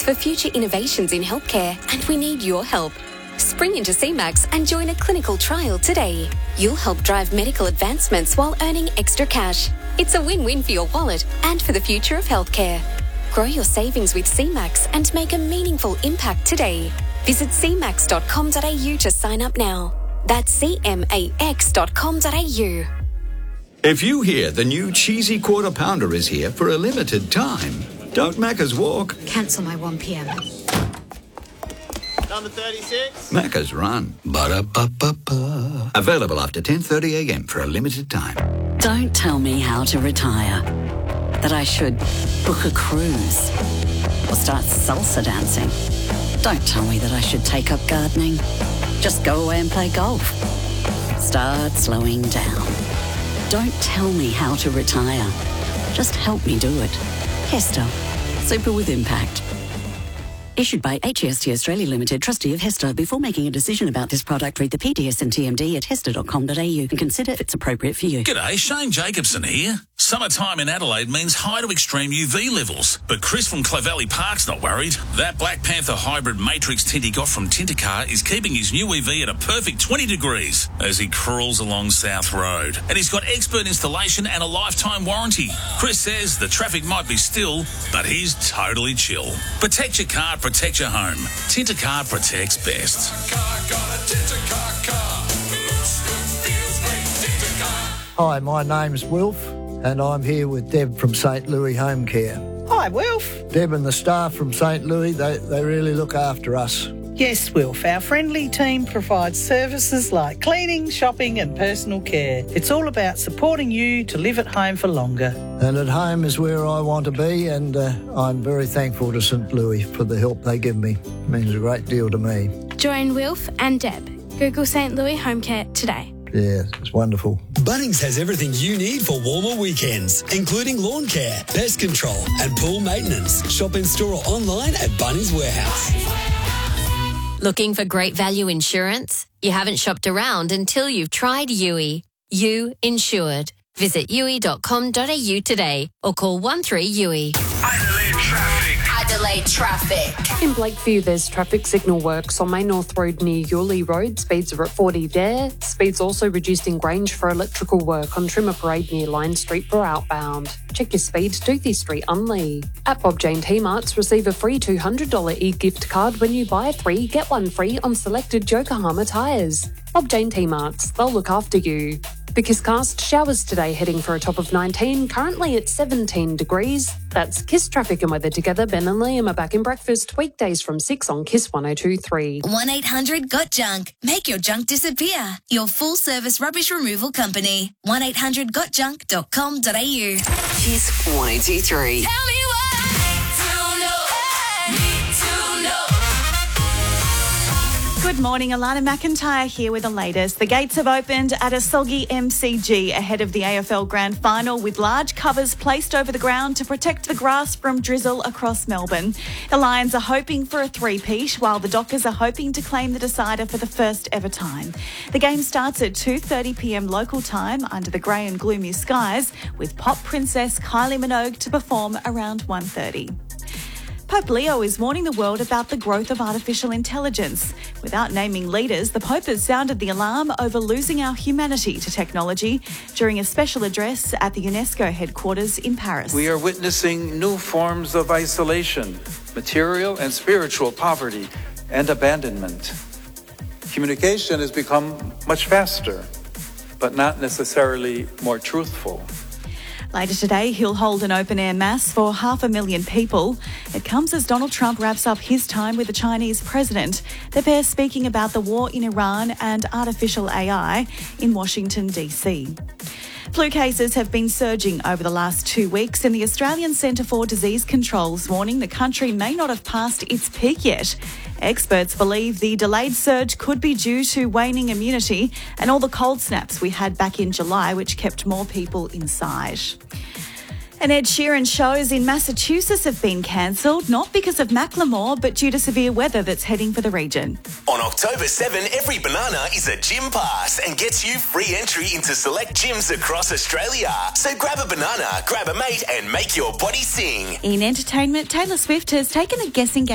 for future innovations in healthcare, and we need your help. Spring into CMAX and join a clinical trial today. You'll help drive medical advancements while earning extra cash. It's a win-win for your wallet and for the future of healthcare. Grow your savings with CMAX and make a meaningful impact today. Visit cmax.com.au to sign up now. That's cmax.com.au. If you hear the new cheesy quarter pounder is here for a limited time, don't Macca's walk. Cancel my 1 p.m. Number 36. Macca's run. Ba-da-ba-ba-ba. Available after 10:30 a.m. for a limited time. Don't tell me how to retire. That I should book a cruise or start salsa dancing. Don't tell me that I should take up gardening. Just go away and play golf. Start slowing down. Don't tell me how to retire. Just help me do it. Hester. Super with impact. Issued by HEST Australia Limited, trustee of Hester. Before making a decision about this product, read the PDS and TMD at hester.com.au and consider if it's appropriate for you. G'day, Shane Jacobson here. Summertime in Adelaide means high to extreme UV levels, but Chris from Clovelly Park's not worried. That Black Panther hybrid matrix tint he got from Tintercar is keeping his new EV at a perfect 20 degrees as he crawls along South Road. And he's got expert installation and a lifetime warranty. Chris says the traffic might be still, but he's totally chill. Protect your car, protect your home. Tintercar protects best. Hi, my name's Wilf, and I'm here with Deb from St. Louis Home Care. Hi, Wilf. Deb and the staff from St. Louis, they really look after us. Yes, Wilf. Our friendly team provides services like cleaning, shopping and personal care. It's all about supporting you to live at home for longer. And at home is where I want to be, and I'm very thankful to St. Louis for the help they give me. It means a great deal to me. Join Wilf and Deb. Google St. Louis Home Care today. Yeah, it's wonderful. Bunnings has everything you need for warmer weekends, including lawn care, pest control and pool maintenance. Shop in store or online at Bunnings Warehouse. Looking for great value insurance? You haven't shopped around until you've tried Yui. You Insured. Visit yui.com.au today or call 13-YUI. Adelaide traffic. In Blakeview, there's traffic signal works on Main North Road near Yuli Road. Speeds are at 40 there. Speeds also reduced in Grange for electrical work on Trimmer Parade near Line Street for outbound. Check your speed, Doothie Street, Unley. At Bob Jane T-Marts, receive a free $200 e-gift card when you buy 3, get 1 free on selected Yokohama tyres. Bob Jane T-Marts, they'll look after you. The Kisscast, showers today heading for a top of 19, currently at 17 degrees. That's Kiss traffic and weather together. Ben and Liam are back in breakfast weekdays from 6 on Kiss 102.3. 1-800-GOT-JUNK. Make your junk disappear. Your full-service rubbish removal company. 1-800-GOTJUNK.com.au. Kiss 102.3. Tell me what I need to know. Good morning, Alana McIntyre here with the latest. The gates have opened at a soggy MCG ahead of the AFL Grand Final with large covers placed over the ground to protect the grass from drizzle across Melbourne. The Lions are hoping for a three-peat while the Dockers are hoping to claim the decider for the first ever time. The game starts at 2:30pm local time under the grey and gloomy skies with pop princess Kylie Minogue to perform around 1:30. Pope Leo is warning the world about the growth of artificial intelligence. Without naming leaders, the Pope has sounded the alarm over losing our humanity to technology during a special address at the UNESCO headquarters in Paris. We are witnessing new forms of isolation, material and spiritual poverty, and abandonment. Communication has become much faster, but not necessarily more truthful. Later today, he'll hold an open-air mass for 500,000 people. It comes as Donald Trump wraps up his time with the Chinese president. The pair speaking about the war in Iran and artificial AI in Washington, D.C. Flu cases have been surging over the last 2 weeks, and the Australian Centre for Disease Control's warning the country may not have passed its peak yet. Experts believe the delayed surge could be due to waning immunity and all the cold snaps we had back in July, which kept more people inside. And Ed Sheeran shows in Massachusetts have been cancelled, not because of Macklemore, but due to severe weather that's heading for the region. On October 7, every banana is a gym pass and gets you free entry into select gyms across Australia. So grab a banana, grab a mate and make your body sing. In entertainment, Taylor Swift has taken a guessing game